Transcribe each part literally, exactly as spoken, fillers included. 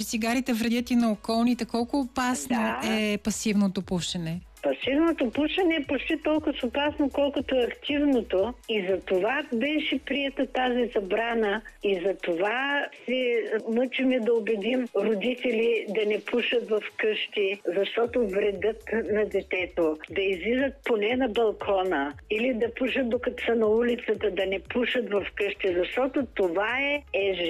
цигарите вредят и на околните. Колко опасно Да. е пасивното пушене? Пасивното пушене е почти толкова опасно, колкото е активното, и за това беше приета тази забрана, и за това се мъчиме да убедим родители да не пушат в къщи, защото вредят на детето. Да излизат поне на балкона или да пушат докато са на улицата, да не пушат в къщи, защото това е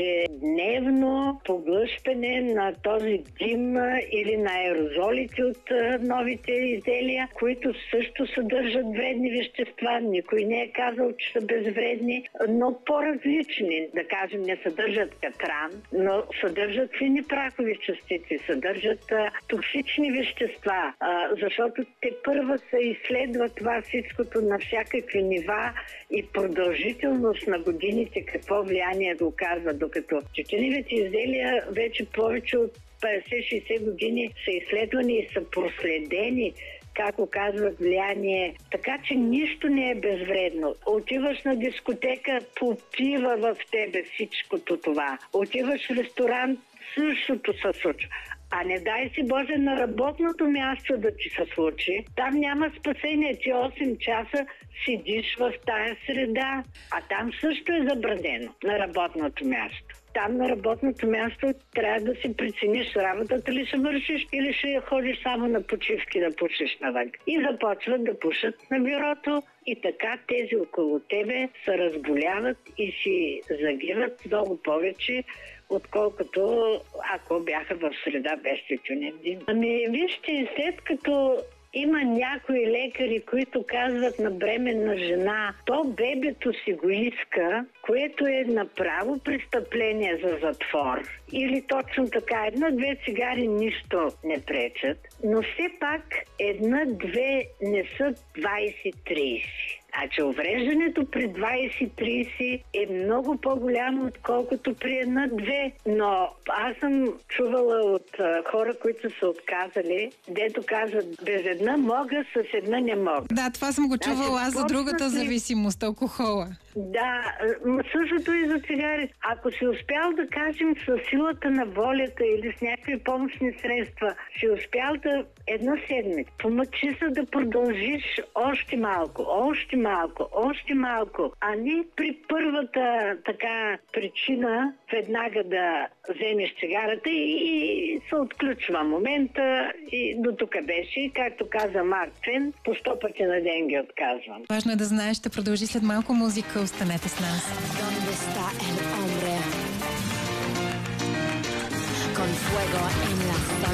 ежедневно поглъщане на този дим или на аерозолите от новите изделия, които също съдържат вредни вещества. Никой не е казал, че са безвредни, но по-различни. Да кажем, не съдържат катран, но съдържат фини прахови частици, съдържат а, токсични вещества, а, защото те първа се изследва това всичкото на всякакви нива и продължителност на годините, какво влияние да оказва, докато тютюневите изделия вече повече от петдесет-шейсет години са изследвани и са проследени как оказват влияние. Така че нищо не е безвредно. Отиваш на дискотека, попива в тебе всичкото това. Отиваш в ресторант, същото се случва. А не дай си Боже на работното място да ти се случи. Там няма спасение. Ти осем часа седиш в тая среда. А там също е забранено на работното място. Там на работното място трябва да си прецениш работата ли ще вършиш или ще ходиш само на почивки да пушиш навън. И започват да пушат на бюрото и така тези около тебе се разболяват и си загиват много повече, отколкото ако бяха в среда без тютюнев дим. Ами вижте, след като има някои лекари, които казват на бременна жена, то бебето си го иска, което е направо престъпление за затвор. Или точно така, една-две цигари нищо не пречат, но все пак една-две не са двайсет-трийсет. А че увреждането при двайсет-трийсет е много по-голямо, отколкото при една-две. Но аз съм чувала от а, хора, които са отказали, дето казват, без една мога, с една не мога. Да, това съм го чувала аз за другата ли... зависимост, алкохола. Да, същото и за цигари. Ако си успял да кажем с силата на волята или с някакви помощни средства, си успял да една седмица, помъчи се да продължиш още малко, още малко, още малко, а не при първата така причина веднага да вземеш цигарата и, и се отключва момента и до тук беше. Както каза Марк Твен, по сто пъти на ден ги отказвам. Важно е да знаеш, ще продължи след малко музика. Останете с нас. ¿Dónde está el hombre? Con fuego en